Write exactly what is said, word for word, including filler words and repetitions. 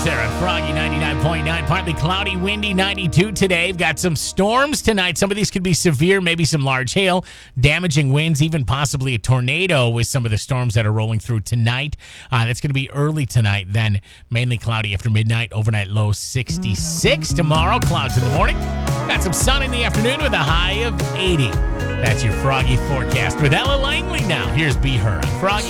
there on Froggy ninety-nine point nine. Partly cloudy, windy, ninety-two today. We've got some storms tonight. Some of these could be severe, maybe some large hail, damaging winds, even possibly a tornado with some of the storms that are rolling through tonight. Uh, that's going to be early tonight, then mainly cloudy after midnight. Overnight low sixty-six. Tomorrow, clouds in the morning. Got some sun in the afternoon with a high of eighty. That's your Froggy forecast with Ella Langley now. Here's Be Her on Froggy.